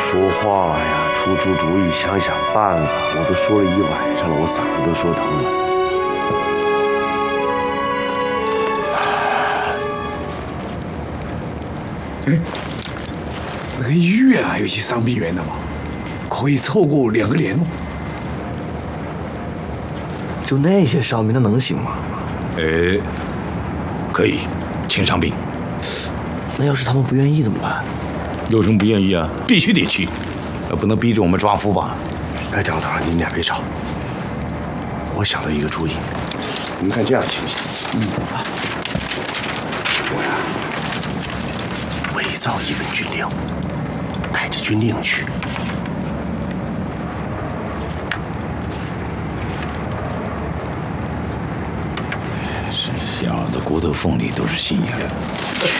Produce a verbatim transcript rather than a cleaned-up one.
说话呀，出出主意，想想办法。我都说了一晚上了，我嗓子都说疼了。 哎，那个医院还有些伤病员的嘛，可以凑够两个连吗？ 就那些伤兵，那能行吗？ 哎，可以，轻伤病。 那要是他们不愿意怎么办？ 有什么不愿意啊？必须得去，不能逼着我们抓夫吧？ 哎，等等，你们俩别吵。我想到一个主意，你们看这样行不行？嗯。我呀，伪造一份军令，带着军令去。 这小子骨头缝里都是心眼。